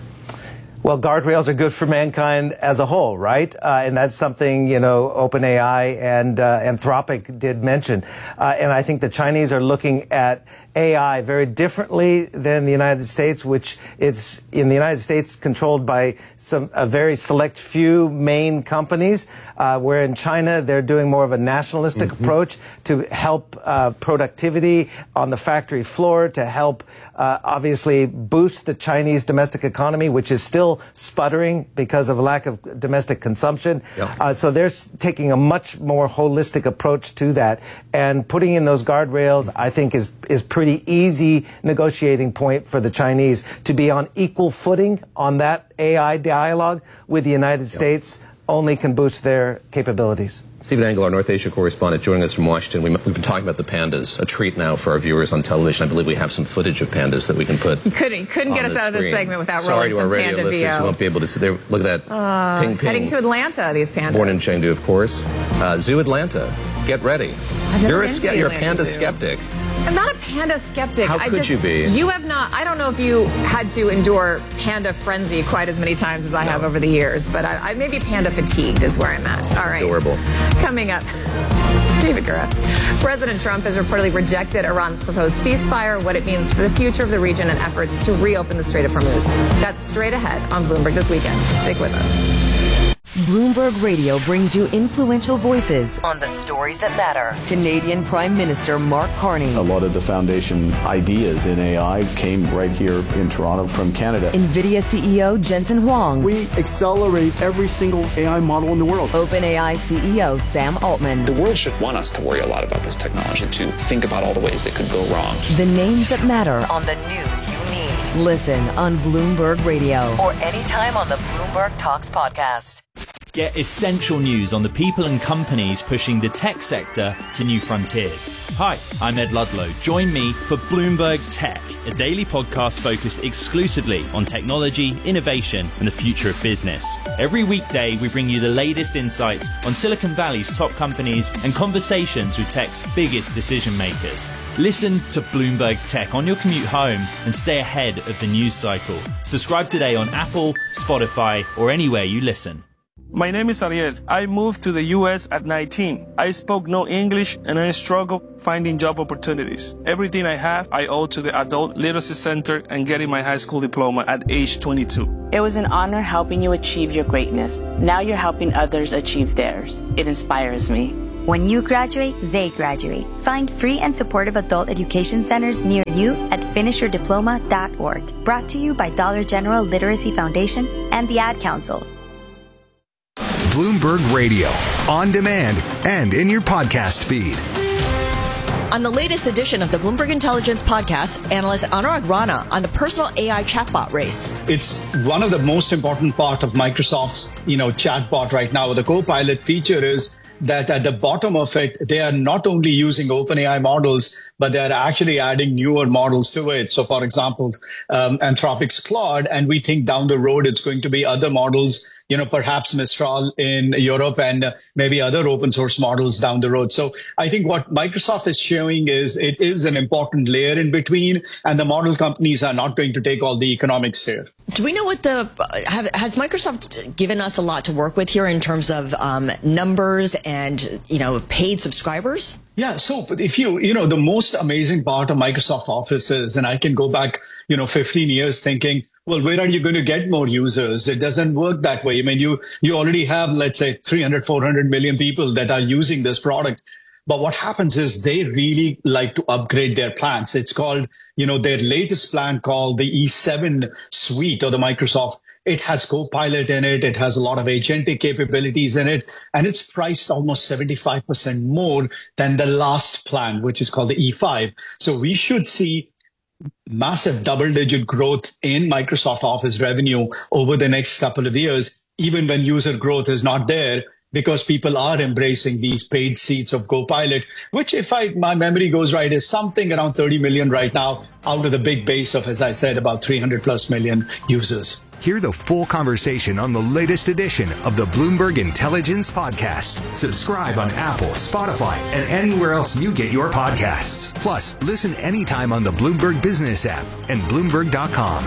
Speaker 2: Well, guardrails are good for mankind as a whole, right? And that's something, OpenAI and Anthropic did mention. And I think the Chinese are looking at AI very differently than the United States, which is in the United States controlled by a very select few main companies, where in China they're doing more of a nationalistic approach to help productivity on the factory floor, to help obviously boost the Chinese domestic economy, which is still sputtering because of a lack of domestic consumption. So they're taking a much more holistic approach to that, and putting in those guardrails, I think, is pretty easy negotiating point for the Chinese to be on equal footing on that AI dialogue with the United States. Only can boost their capabilities.
Speaker 22: Stephen Engel, our North Asia correspondent, joining us from Washington. We've been talking about the pandas, a treat now for our viewers on television. I believe we have some footage of pandas that we can put.
Speaker 25: You couldn't get us out of this segment without rolling some panda
Speaker 22: Sorry to our radio listeners who won't be able to see. Look at that. Ping, ping.
Speaker 25: Heading to Atlanta, these pandas.
Speaker 22: Born in Chengdu, of course. Zoo Atlanta. Get ready. You're a panda skeptic.
Speaker 25: I'm not a panda skeptic.
Speaker 22: How could you be?
Speaker 25: You have not. I don't know if you had to endure panda frenzy quite as many times as I have over the years, but I may be panda fatigued is where I'm at. All right.
Speaker 22: Adorable.
Speaker 25: Coming up, David Gura. President Trump has reportedly rejected Iran's proposed ceasefire, what it means for the future of the region and efforts to reopen the Strait of Hormuz. That's straight ahead on Bloomberg This Weekend. Stick with us.
Speaker 4: Bloomberg Radio brings you influential voices on the stories that matter. Canadian Prime Minister Mark Carney.
Speaker 5: A lot of the foundation ideas in AI came right here in Toronto from Canada.
Speaker 4: NVIDIA CEO Jensen Huang.
Speaker 5: We accelerate every single AI model in the world.
Speaker 4: OpenAI CEO Sam Altman.
Speaker 6: The world should want us to worry a lot about this technology, to think about all the ways that could go wrong.
Speaker 4: The names that matter on the news you need. Listen on Bloomberg Radio or anytime on the Bloomberg Talks podcast.
Speaker 8: Get essential news on the people and companies pushing the tech sector to new frontiers. Hi, I'm Ed Ludlow. Join me for Bloomberg Tech, a daily podcast focused exclusively on technology, innovation, and the future of business. Every weekday, we bring you the latest insights on Silicon Valley's top companies and conversations with tech's biggest decision makers. Listen to Bloomberg Tech on your commute home and stay ahead of the news cycle. Subscribe today on Apple, Spotify, or anywhere you listen.
Speaker 9: My name is Ariel. I moved to the U.S. at 19. I spoke no English and I struggled finding job opportunities. Everything I have, I owe to the Adult Literacy Center and getting my high school diploma at age 22.
Speaker 13: It was an honor helping you achieve your greatness. Now you're helping others achieve theirs. It inspires me.
Speaker 14: When you graduate, they graduate. Find free and supportive adult education centers near you at finishyourdiploma.org. Brought to you by Dollar General Literacy Foundation and the Ad Council.
Speaker 1: Bloomberg Radio, on demand and in your podcast feed.
Speaker 27: On the latest edition of the Bloomberg Intelligence podcast, analyst Anurag Rana on the personal AI chatbot race.
Speaker 28: It's one of the most important part of Microsoft's, chatbot right now. The Copilot feature is that at the bottom of it, they are not only using OpenAI models, but they are actually adding newer models to it. So, for example, Anthropic's Claude, and we think down the road it's going to be other models, perhaps Mistral in Europe and maybe other open source models down the road. So I think what Microsoft is showing is it is an important layer in between, and the model companies are not going to take all the economics here.
Speaker 27: Do we know what has Microsoft given us a lot to work with here in terms of numbers and, paid subscribers?
Speaker 28: Yeah. So if the most amazing part of Microsoft Office is, and I can go back, 15 years thinking, well, where are you going to get more users? It doesn't work that way. I mean, you already have, let's say, 300, 400 million people that are using this product. But what happens is they really like to upgrade their plans. It's called, their latest plan called the E7 suite of the Microsoft. It has Copilot in it. It has a lot of agentic capabilities in it. And it's priced almost 75% more than the last plan, which is called the E5. So we should see massive double-digit growth in Microsoft Office revenue over the next couple of years, even when user growth is not there, because people are embracing these paid seats of Copilot, which, if my memory goes right, is something around 30 million right now out of the big base of, as I said, about 300 plus million users.
Speaker 1: Hear the full conversation on the latest edition of the Bloomberg Intelligence Podcast. Subscribe on Apple, Spotify, and anywhere else you get your podcasts. Plus, listen anytime on the Bloomberg Business app and Bloomberg.com.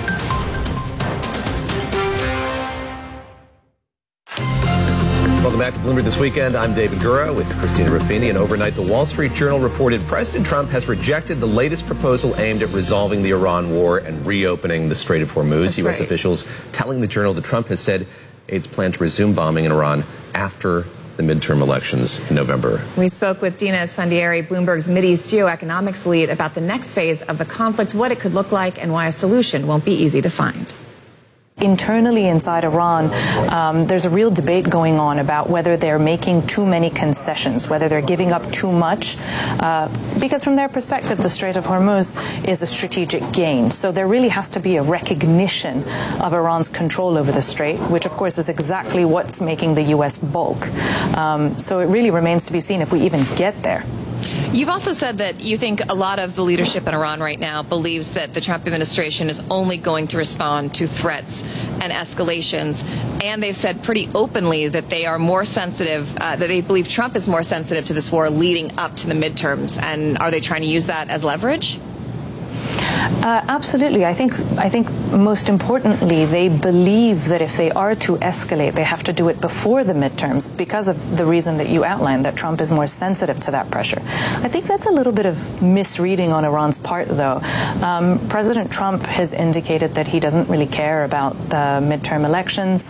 Speaker 22: Welcome back to Bloomberg This Weekend. I'm David Gura with Christina Ruffini. And overnight, the Wall Street Journal reported President Trump has rejected the latest proposal aimed at resolving the Iran war and reopening the Strait of Hormuz. U.S. officials telling the Journal that Trump has said aides plan to resume bombing in Iran after the midterm elections in November.
Speaker 25: We spoke with Dina Esfandiari, Bloomberg's Mideast geoeconomics lead, about the next phase of the conflict, what it could look like, and why a solution won't be easy to find.
Speaker 29: Internally inside Iran, there's a real debate going on about whether they're making too many concessions, whether they're giving up too much, because from their perspective, the Strait of Hormuz is a strategic gain. So there really has to be a recognition of Iran's control over the strait, which of course is exactly what's making the U.S. balk. So it really remains to be seen if we even get there.
Speaker 24: You've also said that you think a lot of the leadership in Iran right now believes that the Trump administration is only going to respond to threats and escalations. And they've said pretty openly that they are more sensitive, that they believe Trump is more sensitive to this war leading up to the midterms. And are they trying to use that as leverage?
Speaker 29: Absolutely. I think most importantly, they believe that if they are to escalate, they have to do it before the midterms because of the reason that you outlined, that Trump is more sensitive to that pressure. I think that's a little bit of misreading on Iran's part, though. President Trump has indicated that he doesn't really care about the midterm elections,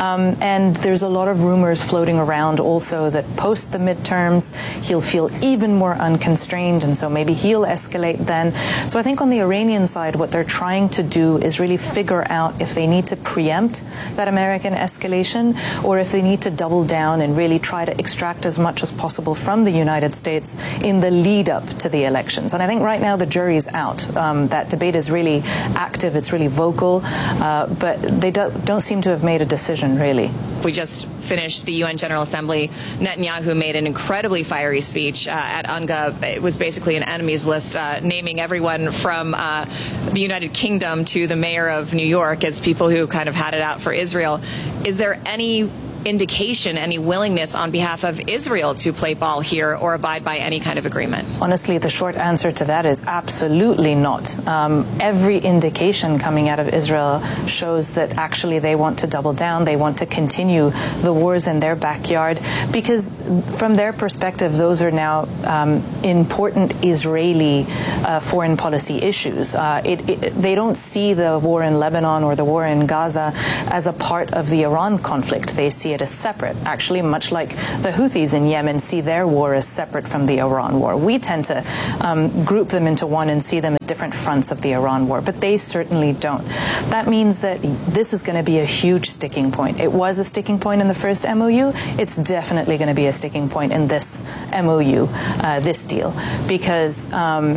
Speaker 29: and there's a lot of rumors floating around also that post the midterms, he'll feel even more unconstrained, and so maybe he'll escalate then. So I think on the Iranian side, what they're trying to do is really figure out if they need to preempt that American escalation or if they need to double down and really try to extract as much as possible from the United States in the lead up to the elections. And I think right now the jury's out. That debate is really active, it's really vocal, but they don't seem to have made a decision, really.
Speaker 24: We just finished the UN General Assembly. Netanyahu made an incredibly fiery speech at UNGA. It was basically an enemies list, naming everyone from the United Kingdom to the mayor of New York as people who kind of had it out for Israel. Is there any indication, any willingness on behalf of Israel to play ball here or abide by any kind of agreement?
Speaker 29: Honestly, the short answer to that is absolutely not. Every indication coming out of Israel shows that actually they want to double down. They want to continue the wars in their backyard because from their perspective, those are now important Israeli foreign policy issues. They don't see the war in Lebanon or the war in Gaza as a part of the Iran conflict. They see it as separate, actually, much like the Houthis in Yemen see their war as separate from the Iran war. We tend to group them into one and see them as different fronts of the Iran war, but they certainly don't. That means that this is going to be a huge sticking point. It was a sticking point in the first MOU. It's definitely going to be a sticking point in this MOU, this deal, because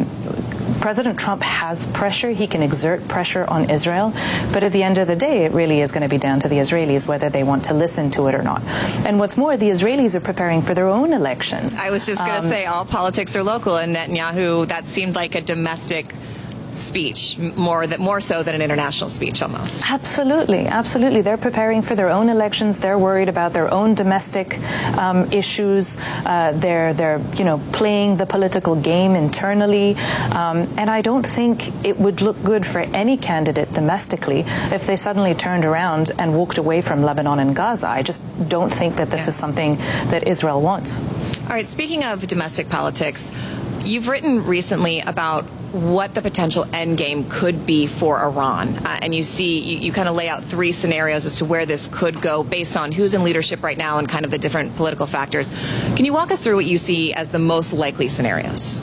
Speaker 29: President Trump has pressure. He can exert pressure on Israel. But at the end of the day, it really is going to be down to the Israelis whether they want to listen to it or not. And what's more, the Israelis are preparing for their own elections.
Speaker 24: I was just going to say all politics are local, and Netanyahu, that seemed like a domestic speech, more so than an international speech almost.
Speaker 29: Absolutely, absolutely. They're preparing for their own elections. They're worried about their own domestic issues. They're playing the political game internally. And I don't think it would look good for any candidate domestically if they suddenly turned around and walked away from Lebanon and Gaza. I just don't think that this is something that Israel wants.
Speaker 24: All right, speaking of domestic politics, you've written recently about what the potential end game could be for Iran. And you kind of lay out three scenarios as to where this could go based on who's in leadership right now and kind of the different political factors. Can you walk us through what you see as the most likely scenarios?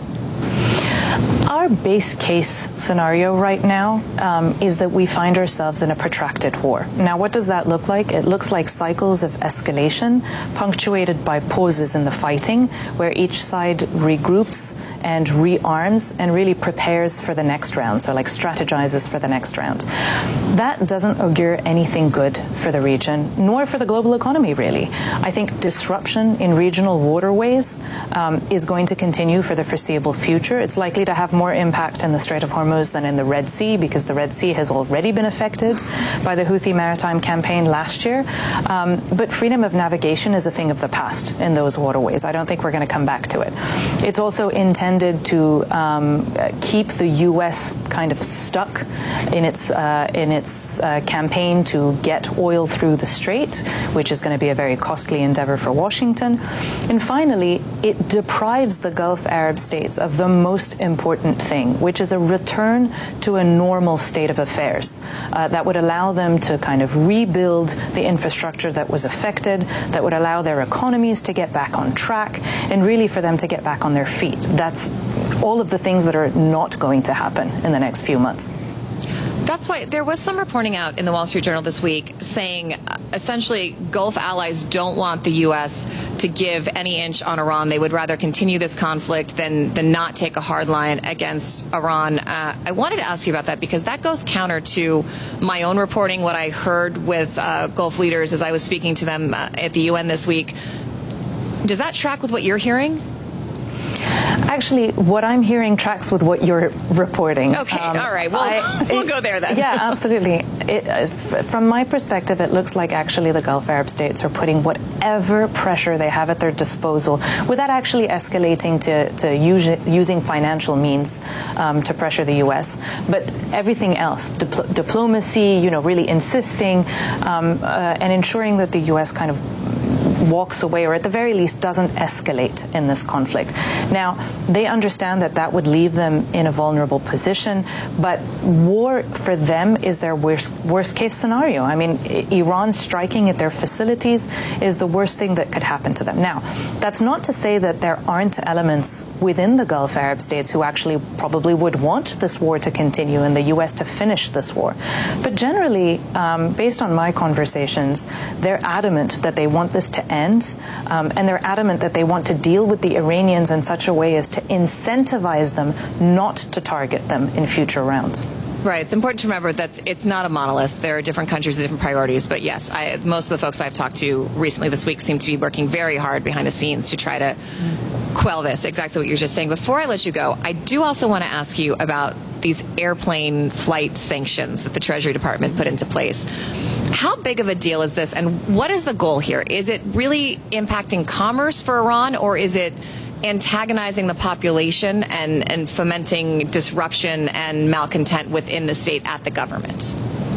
Speaker 29: Our base case scenario right now is that we find ourselves in a protracted war. Now, what does that look like? It looks like cycles of escalation punctuated by pauses in the fighting where each side regroups and rearms and really prepares for the next round, so like strategizes for the next round. That doesn't augur anything good for the region, nor for the global economy, really. I think disruption in regional waterways is going to continue for the foreseeable future. It's likely to have more impact in the Strait of Hormuz than in the Red Sea, because the Red Sea has already been affected by the Houthi maritime campaign last year. But freedom of navigation is a thing of the past in those waterways. I don't think we're going to come back to it. It's also intended to keep the U.S. kind of stuck in its campaign to get oil through the strait, which is going to be a very costly endeavor for Washington. And finally, it deprives the Gulf Arab states of the most important thing, which is a return to a normal state of affairs that would allow them to kind of rebuild the infrastructure that was affected, that would allow their economies to get back on track, and really for them to get back on their feet. That's all of the things that are not going to happen in the next few months.
Speaker 24: That's why there was some reporting out in the Wall Street Journal this week saying essentially Gulf allies don't want the U.S. to give any inch on Iran. They would rather continue this conflict than not take a hard line against Iran. I wanted to ask you about that because that goes counter to my own reporting, what I heard with Gulf leaders as I was speaking to them at the UN this week. Does that track with what you're hearing?
Speaker 29: Actually, what I'm hearing tracks with what you're reporting.
Speaker 24: Okay, all right. Well, we'll go there then.
Speaker 29: Yeah, absolutely. From my perspective, it looks like actually the Gulf Arab states are putting whatever pressure they have at their disposal without actually escalating to using financial means to pressure the U.S. But everything else, diplomacy, really insisting and ensuring that the U.S. kind of walks away, or at the very least doesn't escalate in this conflict. Now, they understand that that would leave them in a vulnerable position, but war for them is their worst case scenario. I mean, Iran striking at their facilities is the worst thing that could happen to them. Now, that's not to say that there aren't elements within the Gulf Arab states who actually probably would want this war to continue and the U.S. to finish this war. But generally, based on my conversations, they're adamant that they want this to end, and they're adamant that they want to deal with the Iranians in such a way as to incentivize them not to target them in future rounds.
Speaker 24: Right. It's important to remember that it's not a monolith. There are different countries with different priorities. But yes, most of the folks I've talked to recently this week seem to be working very hard behind the scenes to try to quell this, exactly what you're just saying. Before I let you go, I do also want to ask you about these airplane flight sanctions that the Treasury Department put into place. How big of a deal is this, and what is the goal here? Is it really impacting commerce for Iran, or is it antagonizing the population and fomenting disruption and malcontent within the state at the government?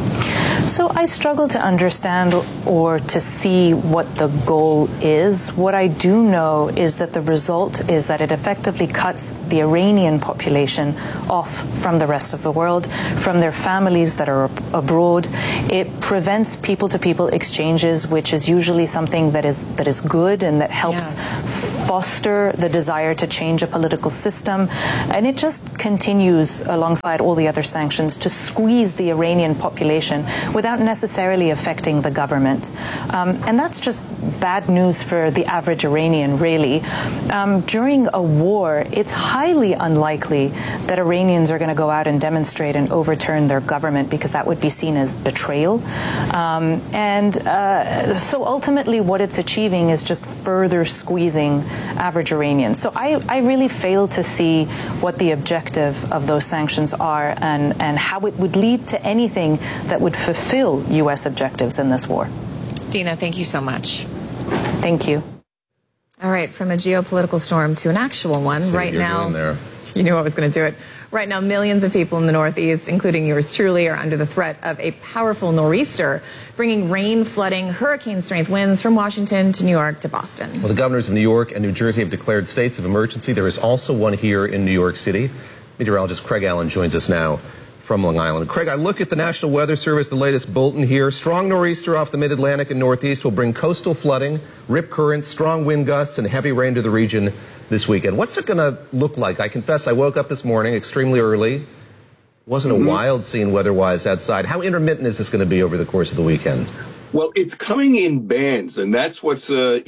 Speaker 29: So I struggle to understand or to see what the goal is. What I do know is that the result is that it effectively cuts the Iranian population off from the rest of the world, from their families that are abroad. It prevents people-to-people exchanges, which is usually something that is good and that helps foster the desire to change a political system. And it just continues alongside all the other sanctions to squeeze the Iranian population without necessarily affecting the government. And that's just bad news for the average Iranian, really. During a war, it's highly unlikely that Iranians are going to go out and demonstrate and overturn their government, because that would be seen as betrayal. So ultimately what it's achieving is just further squeezing average Iranians. So I really fail to see what the objective of those sanctions are and how it would lead to anything that would fulfill U.S. objectives in this war.
Speaker 24: Dina, thank you so much.
Speaker 29: Thank you.
Speaker 25: All right, from a geopolitical storm to an actual one. Right now, you knew I was going to do it. Right now, millions of people in the Northeast, including yours truly, are under the threat of a powerful nor'easter, bringing rain, flooding, hurricane-strength winds from Washington to New York to Boston.
Speaker 22: Well, the governors of New York and New Jersey have declared states of emergency. There is also one here in New York City. Meteorologist Craig Allen joins us now from Long Island. Craig, I look at the National Weather Service, the latest bulletin here. Strong nor'easter off the mid-Atlantic and Northeast will bring coastal flooding, rip currents, strong wind gusts, and heavy rain to the region this weekend. What's it going to look like? I confess I woke up this morning extremely early. Wasn't a wild scene weather-wise outside. How intermittent is this going to be over the course of the weekend?
Speaker 11: Well, it's coming in bands, and that's what's,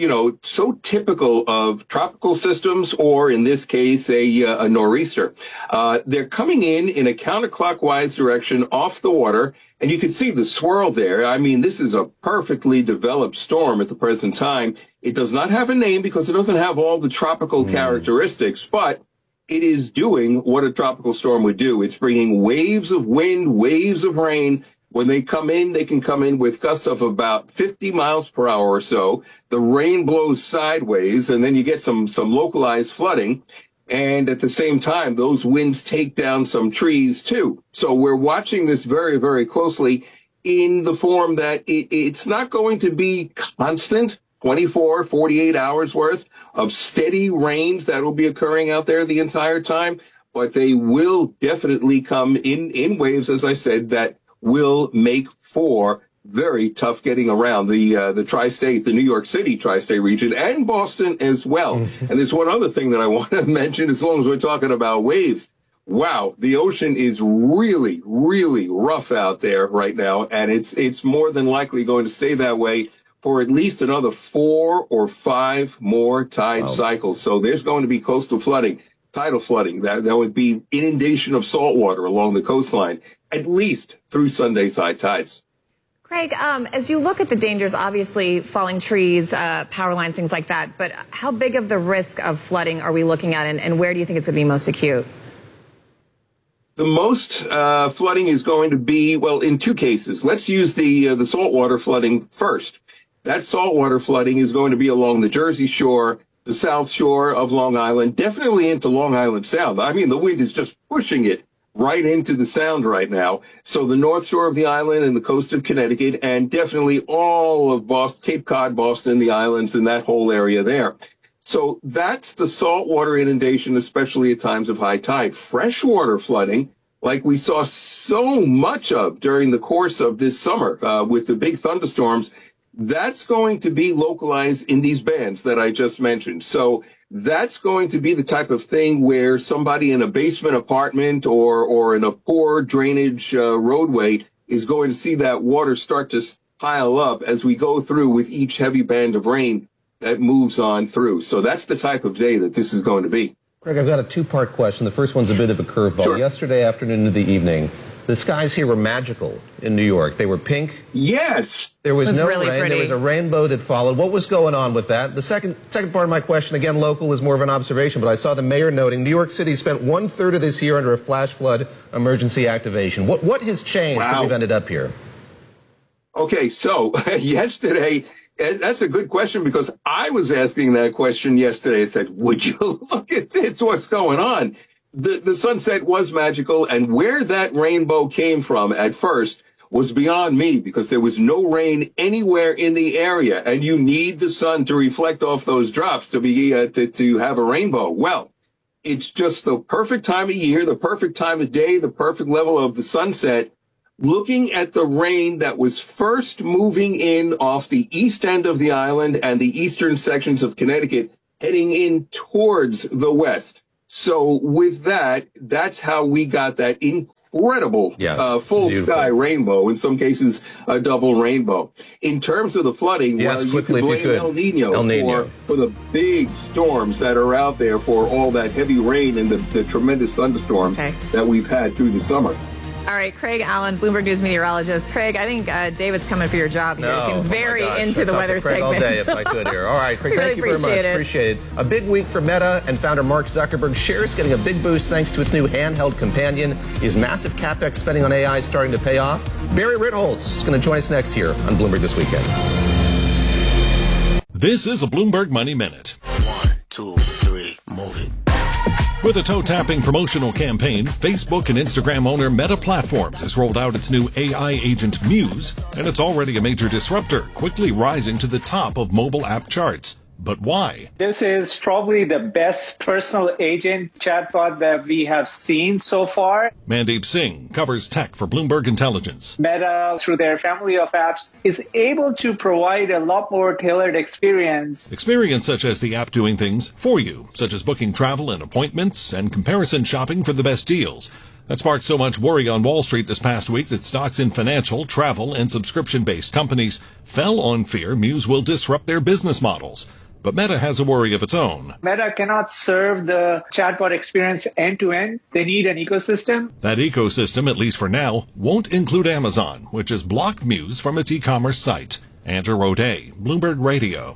Speaker 11: so typical of tropical systems, or in this case, a nor'easter. They're coming in a counterclockwise direction off the water, and you can see the swirl there. I mean, this is a perfectly developed storm at the present time. It does not have a name because it doesn't have all the tropical characteristics, but it is doing what a tropical storm would do. It's bringing waves of wind, waves of rain. When they come in, they can come in with gusts of about 50 miles per hour or so. The rain blows sideways, and then you get some localized flooding. And at the same time, those winds take down some trees, too. So we're watching this very, very closely in the form that it's not going to be constant, 24, 48 hours worth of steady rains that will be occurring out there the entire time. But they will definitely come in waves, as I said, that will make for very tough getting around the tri-state, the New York City tri-state region, and Boston as well. And there's one other thing that I want to mention, as long as we're talking about waves. Wow, the ocean is really, really rough out there right now, and it's more than likely going to stay that way for at least another 4 or 5 more tide cycles. So there's going to be coastal flooding, tidal flooding. That would be inundation of salt water along the coastline, at least through Sunday's high tides.
Speaker 25: Craig, as you look at the dangers, obviously falling trees, power lines, things like that, but how big of the risk of flooding are we looking at, and where do you think it's going to be most acute?
Speaker 11: The most flooding is going to be, well, in two cases. Let's use the saltwater flooding first. That saltwater flooding is going to be along the Jersey Shore, the South Shore of Long Island, definitely into Long Island Sound. I mean, the wind is just pushing it right into the Sound right now. So the North Shore of the island and the coast of Connecticut, and definitely all of Boston, Cape Cod, Boston, the islands, and that whole area there. So that's the saltwater inundation, especially at times of high tide. Freshwater flooding, like we saw so much of during the course of this summer with the big thunderstorms, that's going to be localized in these bands that I just mentioned. So that's going to be the type of thing where somebody in a basement apartment or in a poor drainage roadway is going to see that water start to pile up as we go through with each heavy band of rain that moves on through. So that's the type of day that this is going to be.
Speaker 22: Greg, I've got a two-part question. The first one's a bit of a curveball.
Speaker 11: Sure.
Speaker 22: Yesterday afternoon into the evening, the skies here were magical in New York. They were pink.
Speaker 11: Yes.
Speaker 22: There was no
Speaker 25: really
Speaker 22: rain.
Speaker 25: pretty.
Speaker 22: There was a rainbow that followed. What was going on with that? The second part of my question, again, local, is more of an observation, but I saw the mayor noting New York City spent 1/3 of this year under a flash flood emergency activation. What has changed that we've ended up here?
Speaker 11: Okay, so yesterday, and that's a good question because I was asking that question yesterday. I said, would you look at this? What's going on? The sunset was magical, and where that rainbow came from at first was beyond me because there was no rain anywhere in the area, and you need the sun to reflect off those drops to be to have a rainbow. Well, it's just the perfect time of year, the perfect time of day, the perfect level of the sunset. Looking at the rain that was first moving in off the east end of the island and the eastern sections of Connecticut, heading in towards the west. So with that, that's how we got that incredible full sky rainbow, in some cases a double rainbow. In terms of the flooding,
Speaker 22: Yes,
Speaker 11: well,
Speaker 22: quickly,
Speaker 11: you
Speaker 22: if
Speaker 11: could
Speaker 22: you
Speaker 11: blame
Speaker 22: could.
Speaker 11: El Nino for the big storms that are out there, for all that heavy rain and the tremendous thunderstorms that we've had through the summer.
Speaker 25: All right, Craig Allen, Bloomberg News meteorologist. Craig, I think David's coming for your job here. Seems very into the weather segment.
Speaker 22: All day if I could here. All right, Craig, thank you very much. Appreciate it. A big week for Meta, and founder Mark Zuckerberg shares getting a big boost thanks to its new handheld companion. Is massive CapEx spending on AI starting to pay off? Barry Ritholtz is going to join us next here on Bloomberg This Weekend.
Speaker 7: This is a Bloomberg Money Minute.
Speaker 12: 1, 2, 3, move it.
Speaker 7: With a toe-tapping promotional campaign, Facebook and Instagram owner Meta Platforms has rolled out its new AI agent Muse, and it's already a major disruptor, quickly rising to the top of mobile app charts. But why?
Speaker 15: This is probably the best personal agent chatbot that we have seen so far.
Speaker 7: Mandeep Singh covers tech for Bloomberg Intelligence.
Speaker 15: Meta, through their family of apps, is able to provide a lot more tailored experience.
Speaker 7: Experience such as the app doing things for you, such as booking travel and appointments and comparison shopping for the best deals. That sparked so much worry on Wall Street this past week that stocks in financial, travel, and subscription-based companies fell on fear Muse will disrupt their business models. But Meta has a worry of its own.
Speaker 15: Meta cannot serve the chatbot experience end-to-end. They need an ecosystem.
Speaker 7: That ecosystem, at least for now, won't include Amazon, which has blocked Muse from its e-commerce site. Andrew O'Day, Bloomberg Radio.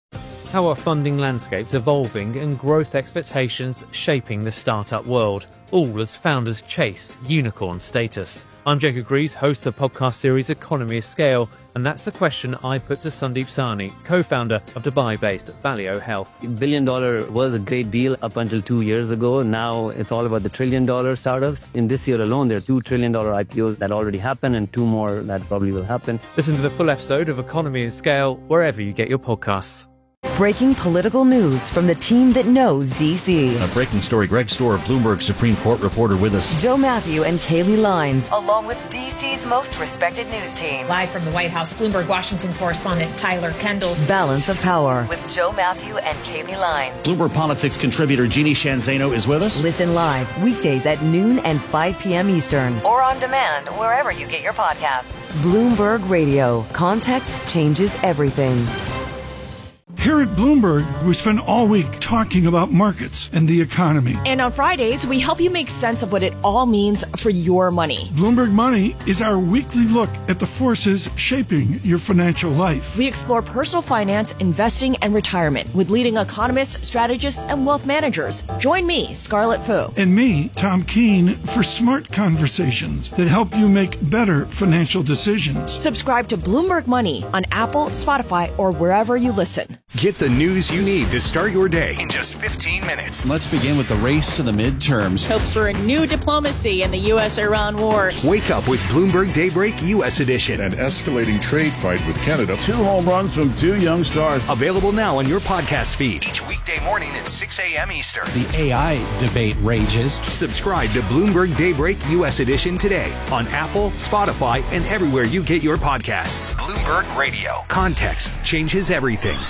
Speaker 16: How are funding landscapes evolving and growth expectations shaping the startup world, all as founders chase unicorn status? I'm Jacob Greaves, host of the podcast series Economy of Scale, and that's the question I put to Sandeep Sahni, co-founder of Dubai-based Valeo Health.
Speaker 17: $1 billion was a great deal up until 2 years ago. Now it's all about the $1 trillion startups. In this year alone, there are $2 trillion IPOs that already happened and 2 more that probably will happen.
Speaker 16: Listen to the full episode of Economy of Scale wherever you get your podcasts.
Speaker 4: Breaking political news from the team that knows D.C.
Speaker 18: A breaking story. Greg Stohr, Bloomberg Supreme Court reporter with us.
Speaker 4: Joe Matthew and Kaylee Lines, along with D.C.'s most respected news team.
Speaker 19: Live from the White House, Bloomberg Washington correspondent Tyler Kendall.
Speaker 4: Balance of Power with Joe Matthew and Kaylee Lines.
Speaker 18: Bloomberg Politics contributor Jeannie Shanzano is with us.
Speaker 4: Listen live weekdays at noon and 5 p.m. Eastern, or on demand wherever you get your podcasts. Bloomberg Radio. Context changes everything.
Speaker 2: Here at Bloomberg, we spend all week talking about markets and the economy.
Speaker 3: And on Fridays, we help you make sense of what it all means for your money.
Speaker 2: Bloomberg Money is our weekly look at the forces shaping your financial life.
Speaker 3: We explore personal finance, investing, and retirement with leading economists, strategists, and wealth managers. Join me, Scarlett Fu.
Speaker 2: And me, Tom Keene, for smart conversations that help you make better financial decisions.
Speaker 3: Subscribe to Bloomberg Money on Apple, Spotify, or wherever you listen.
Speaker 1: Get the news you need to start your day in just 15 minutes.
Speaker 18: Let's begin with the race to the midterms.
Speaker 5: Hope for a new diplomacy in the U.S.-Iran war.
Speaker 1: Wake up with Bloomberg Daybreak U.S. Edition.
Speaker 6: An escalating trade fight with Canada.
Speaker 10: 2 home runs from 2 young stars.
Speaker 1: Available now on your podcast feed each weekday morning at 6 a.m. Eastern.
Speaker 20: The AI debate rages.
Speaker 1: Subscribe to Bloomberg Daybreak U.S. Edition today on Apple, Spotify, and everywhere you get your podcasts. Bloomberg Radio. Context changes everything.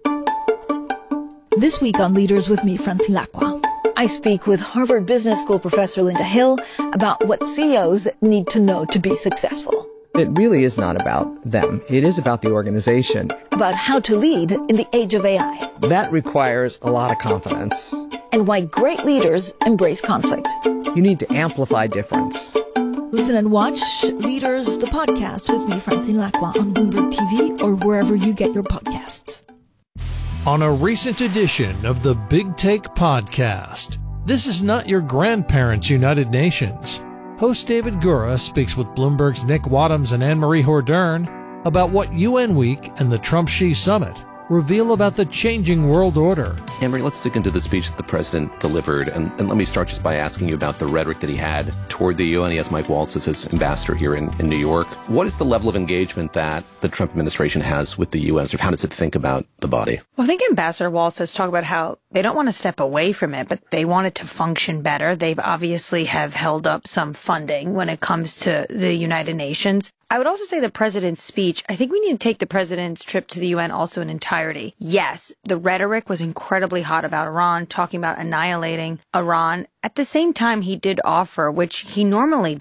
Speaker 21: This week on Leaders with me, Francine Lacqua, I speak with Harvard Business School professor Linda Hill about what CEOs need to know to be successful.
Speaker 23: It really is not about them. It is about the organization.
Speaker 21: About how to lead in the age of AI.
Speaker 23: That requires a lot of confidence.
Speaker 21: And why great leaders embrace conflict.
Speaker 23: You need to amplify difference.
Speaker 21: Listen and watch Leaders, the podcast with me, Francine Lacqua, on Bloomberg TV or wherever you get your podcasts.
Speaker 26: On a recent edition of the Big Take podcast, this is not your grandparents' United Nations. Host David Gura speaks with Bloomberg's Nick Wadhams and Anne-Marie Hordern about what UN Week and the Trump-Xi Summit reveal about the changing world order.
Speaker 22: Anne-Marie, let's dig into the speech that the president delivered. And let me start just by asking you about the rhetoric that he had toward the UN. He has Mike Waltz as his ambassador here in New York. What is the level of engagement that the Trump administration has with the UN? Or how does it think about the body?
Speaker 30: Well, I think Ambassador Waltz has talked about how they don't want to step away from it, but they want it to function better. They've obviously have held up some funding when it comes to the United Nations. I would also say the president's speech, I think we need to take the president's trip to the UN also in entirety. Yes, the rhetoric was incredibly hot about Iran, talking about annihilating Iran. At the same time, he did offer, which he normally